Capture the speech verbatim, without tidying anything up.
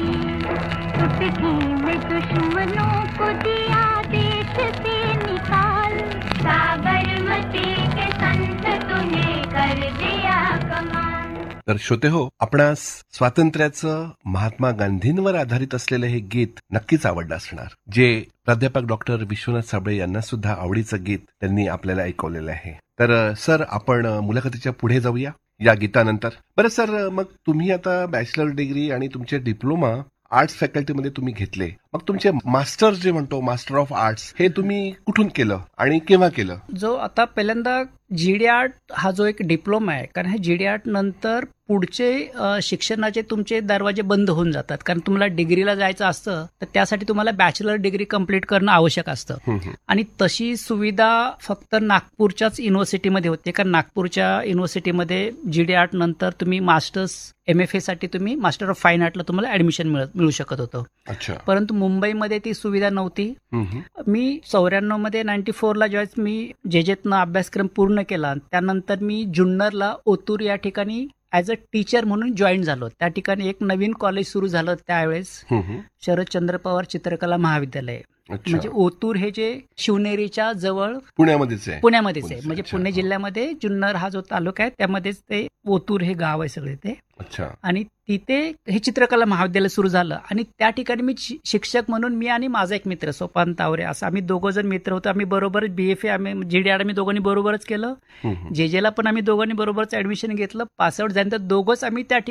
आई, चुटकी में दुश्मनों को दिया देश से निकाल, साबरमती के संत तुम्हें कर दिया कमाल. तर श्रोते हो, आपणास स्वातंत्र्याचं महात्मा गांधींवर आधारित असलेलं हे गीत नक्कीच आवडलं असणार, जे प्राध्यापक डॉक्टर विश्वनाथ साबळे यांना सुद्धा आवडीचं गीत त्यांनी आपल्याला ऐकवलेलं आहे. तर सर, आपण मुलाखतीच्या पुढे जाऊया या गीतानंतर. बरं सर, मग तुम्ही आता बॅचलर डिग्री आणि तुमचे डिप्लोमा आर्ट्स फॅकल्टीमध्ये तुम्ही घेतले, मग तुमचे मास्टर जे म्हणतो मास्टर ऑफ आर्ट्स, हे तुम्ही कुठून केलं आणि केव्हा केलं? जो आता पहिल्यांदा जीडी आर्ट हा जो एक डिप्लोमा आहे, कारण हे जीडी आर्ट नंतर पुढचे शिक्षणाचे तुमचे दरवाजे बंद होऊन जातात, कारण तुम्हाला डिग्रीला जायचं असतं तर त्यासाठी तुम्हाला बॅचलर डिग्री कंप्लीट करणं आवश्यक असतं. आणि तशी सुविधा फक्त नागपूरच्याच युनिव्हर्सिटीमध्ये होते, कारण नागपूरच्या युनिव्हर्सिटीमध्ये जीडी आर्ट नंतर तुम्ही मास्टर्स एम एफ ए साठी तुम्ही मास्टर ऑफ फाईन आर्टला तुम्हाला ऍडमिशन मिळू शकत होतं. परंतु मुंबईमध्ये ती सुविधा नव्हती. मी चौऱ्याण्णव मध्ये नाईन्टी फोरला ज्यावेळेस मी जेजेतनं अभ्यासक्रम पूर्ण केला, त्यानंतर मी जुन्नरला ओतूर या ठिकाणी ऍज अ टीचर म्हणून जॉईन झालो. त्या ठिकाणी एक नवीन कॉलेज सुरू झालं त्यावेळेस, शरदचंद्र पवार चित्रकला महाविद्यालय. म्हणजे ओतूर हे जे शिवनेरीच्या जवळ पुण्यामध्येच आहे पुण्यामध्येच आहे म्हणजे पुणे जिल्ह्यामध्ये जुन्नर हा जो तालुका आहे त्यामध्येच ते ओतूर हे गाव आहे सगळे ते. आणि तिथे हे चित्रकला महाविद्यालय सुरू झालं आणि त्या ठिकाणी मी शिक्षक म्हणून मी आणि माझा एक मित्र सोपान तावरे असं आम्ही दोघं जण मित्र होतो. आम्ही बरोबर बीएफए आम्ही जीडी आर्ट आम्ही दोघांनी बरोबरच केलं. जे जेला पण आम्ही दोघांनी बरोबरच ऍडमिशन घेतलं. पासआउट झाल्यानंतर दोघंच आम्ही त्या